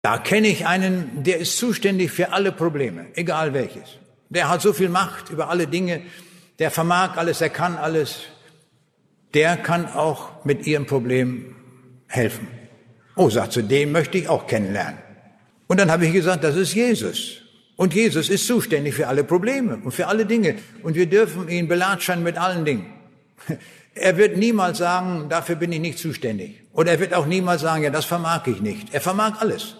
Da kenne ich einen, der ist zuständig für alle Probleme, egal welches. Der hat so viel Macht über alle Dinge, der vermag alles, er kann alles. Der kann auch mit ihrem Problem helfen. Oh, sagt sie, den möchte ich auch kennenlernen. Und dann habe ich gesagt, das ist Jesus. Und Jesus ist zuständig für alle Probleme und für alle Dinge. Und wir dürfen ihn belatschern mit allen Dingen. Er wird niemals sagen, dafür bin ich nicht zuständig. Oder er wird auch niemals sagen, ja, das vermag ich nicht. Er vermag alles.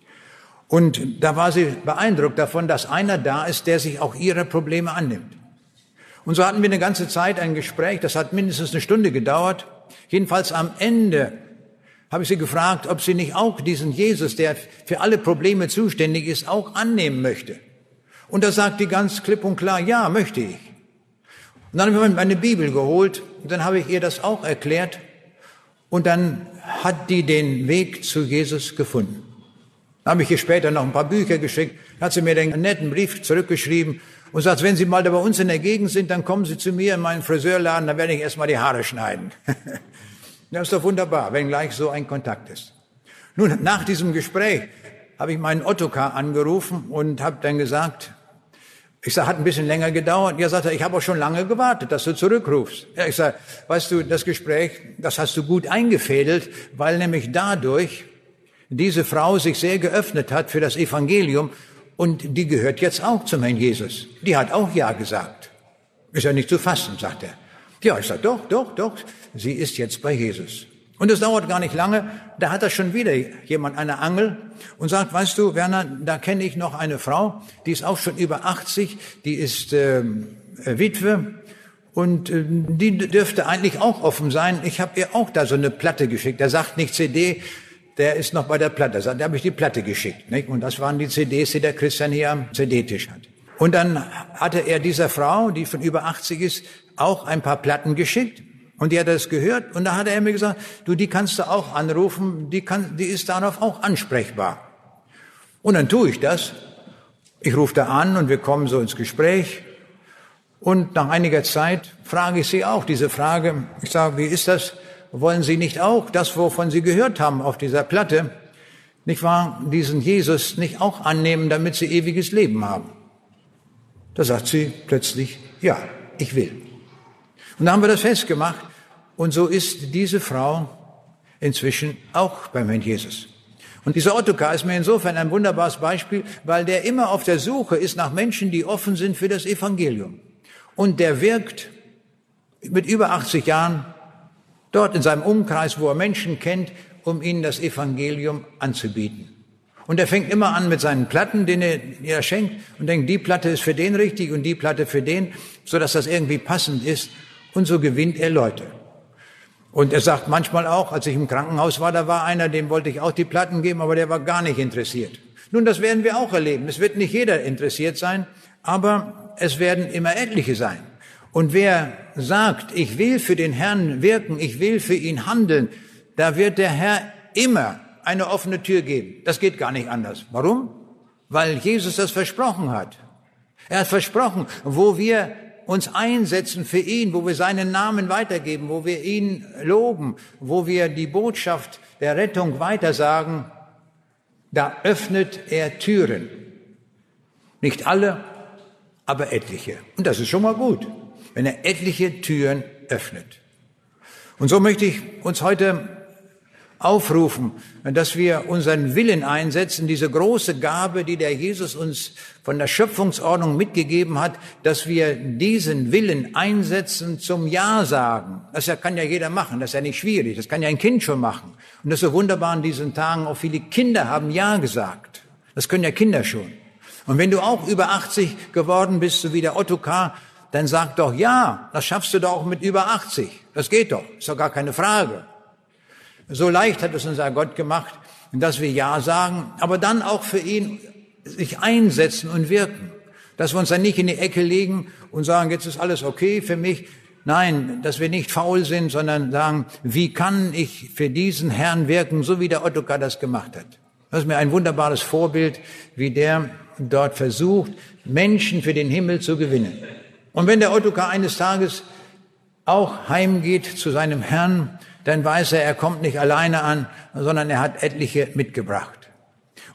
Und da war sie beeindruckt davon, dass einer da ist, der sich auch ihrer Probleme annimmt. Und so hatten wir eine ganze Zeit ein Gespräch, das hat mindestens eine Stunde gedauert. Jedenfalls am Ende habe ich sie gefragt, ob sie nicht auch diesen Jesus, der für alle Probleme zuständig ist, auch annehmen möchte. Und da sagt die ganz klipp und klar, ja, möchte ich. Und dann habe ich meine Bibel geholt und dann habe ich ihr das auch erklärt und dann hat die den Weg zu Jesus gefunden. Dann habe ich ihr später noch ein paar Bücher geschickt, hat sie mir einen netten Brief zurückgeschrieben und sagt, wenn Sie mal da bei uns in der Gegend sind, dann kommen Sie zu mir in meinen Friseurladen, dann werde ich erstmal die Haare schneiden. Das ist doch wunderbar, wenn gleich so ein Kontakt ist. Nun, nach diesem Gespräch habe ich meinen Ottokar angerufen und habe dann gesagt, ich sage, hat ein bisschen länger gedauert. Ja, sagt er, ich habe auch schon lange gewartet, dass du zurückrufst. Ja, ich sage, weißt du, das Gespräch, das hast du gut eingefädelt, weil nämlich dadurch diese Frau sich sehr geöffnet hat für das Evangelium und die gehört jetzt auch zum Herrn Jesus. Die hat auch Ja gesagt. Ist ja nicht zu fassen, sagt er. Ja, ich sage, doch, sie ist jetzt bei Jesus. Und es dauert gar nicht lange, da hat er schon wieder jemand eine Angel und sagt, weißt du, Werner, da kenne ich noch eine Frau, die ist auch schon über 80, die ist Witwe und die dürfte eigentlich auch offen sein. Ich habe ihr auch da so eine Platte geschickt. Der sagt nicht CD, der ist noch bei der Platte. Da habe ich die Platte geschickt. Nicht? Und das waren die CDs, die der Christian hier am CD-Tisch hat. Und dann hatte er dieser Frau, die von über 80 ist, auch ein paar Platten geschickt. Und die hat das gehört. Und da hat er mir gesagt, du, die kannst du auch anrufen, die ist darauf auch ansprechbar. Und dann tue ich das. Ich rufe da an und wir kommen so ins Gespräch. Und nach einiger Zeit frage ich sie auch diese Frage. Ich sage, wie ist das? Wollen Sie nicht auch das, wovon Sie gehört haben auf dieser Platte, nicht wahr, diesen Jesus nicht auch annehmen, damit Sie ewiges Leben haben? Da sagt sie plötzlich, ja, ich will. Und da haben wir das festgemacht. Und so ist diese Frau inzwischen auch beim Herrn Jesus. Und dieser Ottokar ist mir insofern ein wunderbares Beispiel, weil der immer auf der Suche ist nach Menschen, die offen sind für das Evangelium. Und der wirkt mit über 80 Jahren dort in seinem Umkreis, wo er Menschen kennt, um ihnen das Evangelium anzubieten. Und er fängt immer an mit seinen Platten, denen er schenkt, und denkt, die Platte ist für den richtig und die Platte für den, sodass das irgendwie passend ist. Und so gewinnt er Leute. Und er sagt manchmal auch, als ich im Krankenhaus war, da war einer, dem wollte ich auch die Platten geben, aber der war gar nicht interessiert. Nun, das werden wir auch erleben. Es wird nicht jeder interessiert sein, aber es werden immer etliche sein. Und wer sagt, ich will für den Herrn wirken, ich will für ihn handeln, da wird der Herr immer eine offene Tür geben. Das geht gar nicht anders. Warum? Weil Jesus das versprochen hat. Er hat versprochen, wo wir uns einsetzen für ihn, wo wir seinen Namen weitergeben, wo wir ihn loben, wo wir die Botschaft der Rettung weitersagen, da öffnet er Türen. Nicht alle, aber etliche. Und das ist schon mal gut, wenn er etliche Türen öffnet. Und so möchte ich uns heute aufrufen, dass wir unseren Willen einsetzen, diese große Gabe, die der Jesus uns von der Schöpfungsordnung mitgegeben hat, dass wir diesen Willen einsetzen zum Ja sagen. Das kann ja jeder machen, das ist ja nicht schwierig, das kann ja ein Kind schon machen. Und das ist so wunderbar in diesen Tagen, auch viele Kinder haben Ja gesagt. Das können ja Kinder schon. Und wenn du auch über 80 geworden bist, so wie der Ottokar, dann sag doch ja, das schaffst du doch auch mit über 80. Das geht doch, ist doch gar keine Frage. So leicht hat es unser Gott gemacht, dass wir Ja sagen, aber dann auch für ihn sich einsetzen und wirken. Dass wir uns dann nicht in die Ecke legen und sagen, jetzt ist alles okay für mich. Nein, dass wir nicht faul sind, sondern sagen, wie kann ich für diesen Herrn wirken, so wie der Ottokar das gemacht hat. Das ist mir ein wunderbares Vorbild, wie der dort versucht, Menschen für den Himmel zu gewinnen. Und wenn der Ottokar eines Tages auch heimgeht zu seinem Herrn, dann weiß er kommt nicht alleine an, sondern er hat etliche mitgebracht.